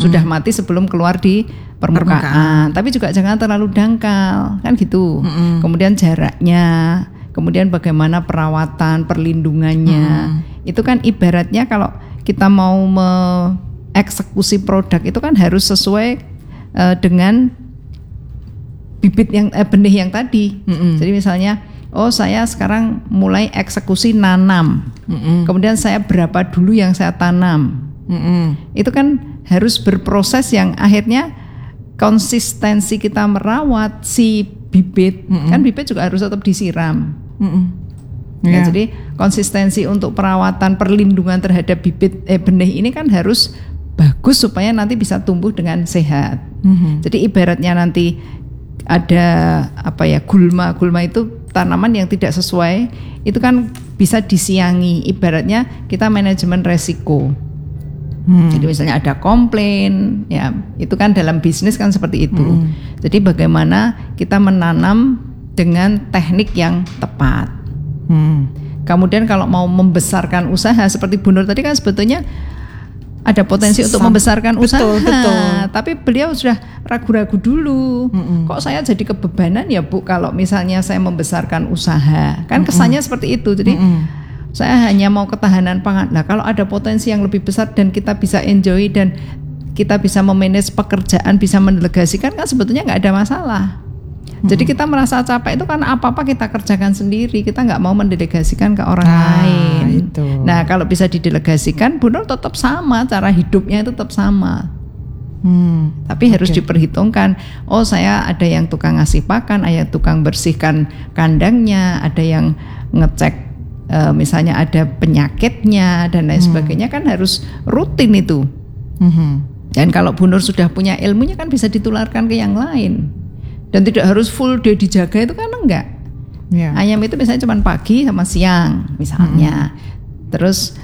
sudah mati sebelum keluar di permukaan. Tapi juga jangan terlalu dangkal, kan gitu. Kemudian jaraknya, kemudian bagaimana perawatan, perlindungannya. Itu kan ibaratnya kalau kita mau mengeksekusi produk itu kan harus sesuai dengan bibit yang benih yang tadi. Jadi misalnya, saya sekarang mulai eksekusi nanam. Kemudian saya berapa dulu yang saya tanam. Itu kan harus berproses yang akhirnya konsistensi kita merawat si bibit. Kan bibit juga harus tetap disiram. Jadi konsistensi untuk perawatan perlindungan terhadap bibit benih ini kan harus bagus supaya nanti bisa tumbuh dengan sehat. Jadi ibaratnya nanti ada gulma itu tanaman yang tidak sesuai, itu kan bisa disiangi. Ibaratnya kita manajemen resiko. Jadi misalnya ada komplain, ya itu kan dalam bisnis kan seperti itu. Jadi bagaimana kita menanam dengan teknik yang tepat. Kemudian kalau mau membesarkan usaha seperti Bu Nur tadi kan sebetulnya ada potensi untuk membesarkan usaha, betul. Tapi beliau sudah ragu-ragu dulu. Kok saya jadi kebebanan ya Bu kalau misalnya saya membesarkan usaha? Kan kesannya seperti itu. Jadi saya hanya mau ketahanan pangan. Nah kalau ada potensi yang lebih besar dan kita bisa enjoy dan kita bisa memanage pekerjaan, bisa mendelegasikan, kan sebetulnya nggak ada masalah. Jadi kita merasa capek itu karena apa-apa kita kerjakan sendiri, kita nggak mau mendelegasikan ke orang lain. Itu. Nah kalau bisa didelegasikan, Bu Nur tetap sama, cara hidupnya itu tetap sama. Tapi harus diperhitungkan. Saya ada yang tukang ngasih pakan, ada yang tukang bersihkan kandangnya, ada yang ngecek misalnya ada penyakitnya dan lain sebagainya, kan harus rutin itu. Dan kalau Bu Nur sudah punya ilmunya kan bisa ditularkan ke yang lain. Dan tidak harus full day dijaga itu kan enggak. Ayam itu biasanya cuma pagi sama siang misalnya. Terus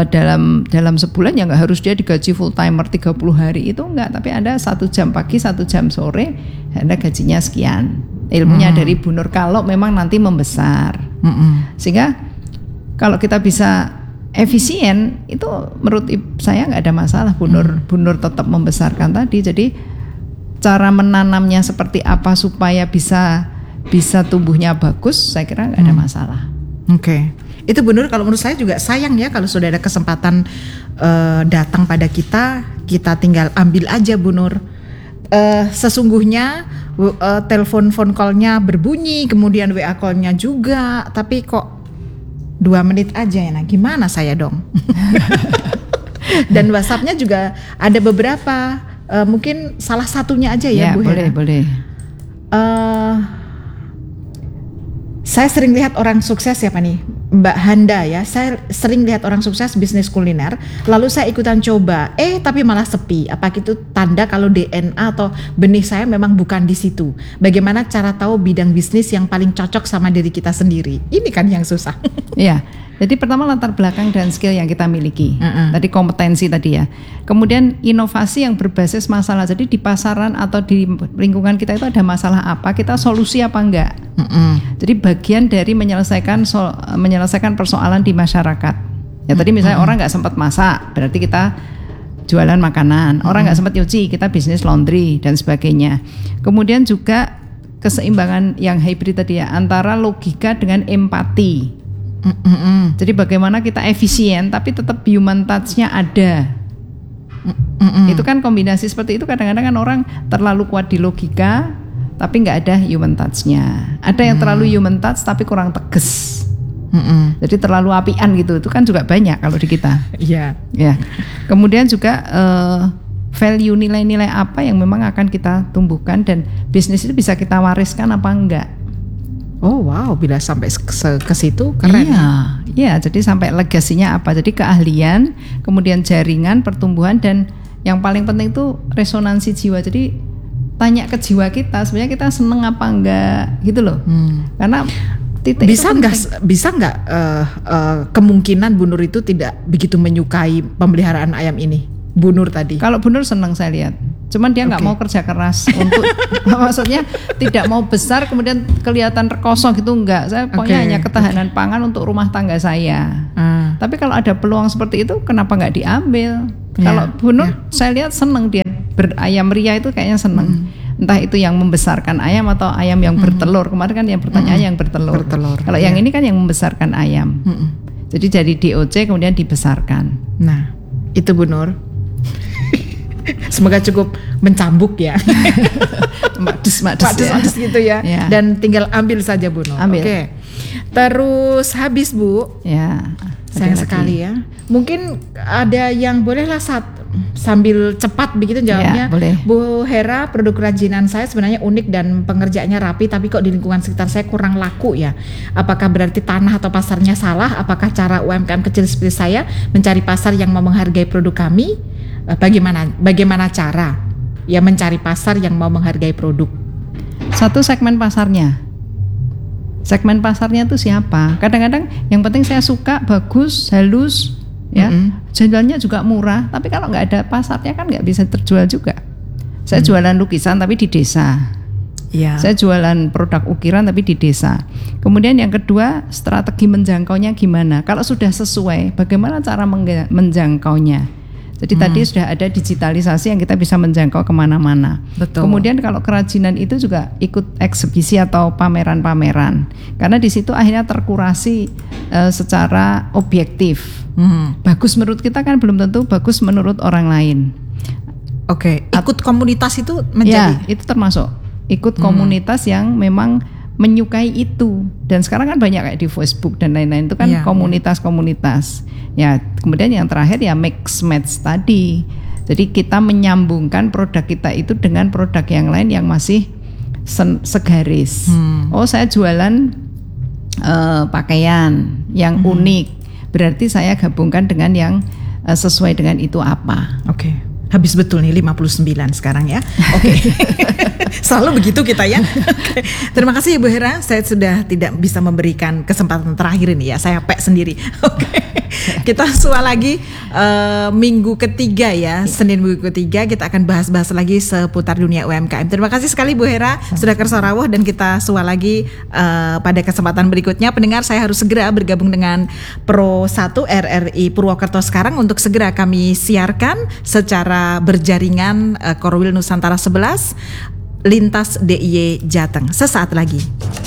dalam sebulan ya enggak harus dia digaji full timer 30 hari itu enggak. Tapi ada 1 jam pagi 1 jam sore ada gajinya sekian. Ilmunya dari Bu Nur kalau memang nanti membesar. Sehingga kalau kita bisa efisien itu menurut saya enggak ada masalah. Bu Nur tetap membesarkan tadi. Jadi cara menanamnya seperti apa supaya bisa tumbuhnya bagus, saya kira nggak ada masalah. Oke. Itu Bu Nur, kalau menurut saya juga sayang ya kalau sudah ada kesempatan datang pada kita tinggal ambil aja Bu Nur. Sesungguhnya telepon phone call-nya berbunyi, kemudian WA call-nya juga, tapi kok 2 menit aja ya, nah gimana saya dong? Dan WhatsApp-nya juga ada beberapa. Mungkin salah satunya aja ya Bu Hera. Boleh. Saya sering lihat orang sukses siapa nih? Mbak Handa ya. Saya sering lihat orang sukses bisnis kuliner. Lalu saya ikutan coba. Tapi malah sepi. Apa itu tanda kalau DNA atau benih saya memang bukan di situ? Bagaimana cara tahu bidang bisnis yang paling cocok sama diri kita sendiri? Ini kan yang susah. Iya. Jadi pertama latar belakang dan skill yang kita miliki. Tadi kompetensi tadi ya. Kemudian inovasi yang berbasis masalah. Jadi di pasaran atau di lingkungan kita itu ada masalah apa, kita solusi apa enggak. Jadi bagian dari menyelesaikan persoalan di masyarakat. Ya tadi misalnya orang nggak sempat masak, berarti kita jualan makanan. Orang nggak sempat nyuci, kita bisnis laundry dan sebagainya. Kemudian juga keseimbangan yang hybrid tadi ya, antara logika dengan empati. Jadi bagaimana kita efisien tapi tetap human touch-nya ada. Itu kan kombinasi seperti itu. Kadang-kadang kan orang terlalu kuat di logika tapi nggak ada human touch-nya. Ada yang terlalu human touch tapi kurang tegas. Jadi terlalu apian gitu. Itu kan juga banyak kalau di kita. Iya. Ya. Kemudian juga value, nilai-nilai apa yang memang akan kita tumbuhkan dan bisnis itu bisa kita wariskan apa enggak. Oh wow, bila sampai ke situ keren. Iya, jadi sampai legasinya apa? Jadi keahlian, kemudian jaringan, pertumbuhan, dan yang paling penting itu resonansi jiwa. Jadi tanya ke jiwa kita, sebenarnya kita seneng apa enggak, gitu loh. Karena titik bisa nggak kemungkinan Bu Nur itu tidak begitu menyukai pemeliharaan ayam ini? Bu Nur tadi. Kalau Bu Nur senang saya lihat. Cuman dia nggak mau kerja keras untuk maksudnya tidak mau besar kemudian kelihatan kosong gitu, enggak. Saya pokoknya hanya ketahanan pangan untuk rumah tangga saya. Tapi kalau ada peluang seperti itu kenapa nggak diambil? Kalau Bu Nur saya lihat senang dia ayam ria itu kayaknya seneng. Entah itu yang membesarkan ayam atau ayam yang bertelur. Kemarin kan yang pertanyaan yang bertelur. Kalau yang ini kan yang membesarkan ayam. Jadi dari DOC kemudian dibesarkan. Nah, itu Bu Nur. Semoga cukup mencambuk ya. Makdus gitu ya. Dan tinggal ambil saja Bu Nur. Oke. Terus habis Bu. Ya. Sayang sekali ya. Mungkin ada yang bolehlah sambil cepat begitu jawabnya. Ya, boleh. Bu Hera, produk kerajinan saya sebenarnya unik dan pengerjaannya rapi, tapi kok di lingkungan sekitar saya kurang laku ya. Apakah berarti tanah atau pasarnya salah? Apakah cara UMKM kecil seperti saya mencari pasar yang mau menghargai produk kami? Bagaimana cara ya mencari pasar yang mau menghargai produk? Satu, segmen pasarnya. Segmen pasarnya itu siapa? Kadang-kadang yang penting saya suka, bagus, halus, ya, jualannya juga murah. Tapi kalau nggak ada pasarnya kan nggak bisa terjual juga. Saya jualan lukisan tapi di desa. Ya. Saya jualan produk ukiran tapi di desa. Kemudian yang kedua, strategi menjangkaunya gimana? Kalau sudah sesuai, bagaimana cara menjangkaunya? Jadi tadi sudah ada digitalisasi yang kita bisa menjangkau kemana-mana. Betul. Kemudian kalau kerajinan itu juga ikut eksibisi atau pameran-pameran, karena di situ akhirnya terkurasi secara objektif. Bagus menurut kita kan belum tentu bagus menurut orang lain. Oke. Ikut komunitas itu menjadi? Ya, itu termasuk ikut komunitas yang memang menyukai itu. Dan sekarang kan banyak kayak di Facebook dan lain-lain itu kan komunitas-komunitas. Ya, kemudian yang terakhir ya mix match tadi. Jadi kita menyambungkan produk kita itu dengan produk yang lain yang masih segaris. Oh, saya jualan pakaian yang unik. Berarti saya gabungkan dengan yang sesuai dengan itu apa. Oke. Habis betul nih 59 sekarang ya. Oke. Selalu begitu kita ya. Okay. Terima kasih Bu Hera. Saya sudah tidak bisa memberikan kesempatan terakhir ini ya. Saya pek sendiri. Oke. Kita soal lagi minggu ketiga ya. Senin minggu ketiga kita akan bahas-bahas lagi seputar dunia UMKM. Terima kasih sekali Bu Hera sudah kersorawuh dan kita soal lagi pada kesempatan berikutnya. Pendengar, saya harus segera bergabung dengan Pro 1 RRI Purwokerto sekarang untuk segera kami siarkan secara berjaringan Korwil Nusantara 11 lintas DIY Jateng sesaat lagi.